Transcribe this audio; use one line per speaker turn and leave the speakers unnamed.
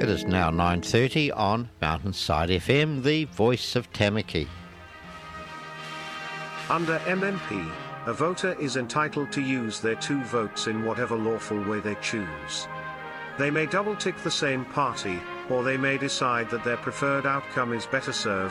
It is now 9:30 on Mountainside FM, the voice of Tamaki.
Under MMP, a voter is entitled to use their 2 votes in whatever lawful way they choose. They may double-tick the same party, or they may decide that their preferred outcome is better served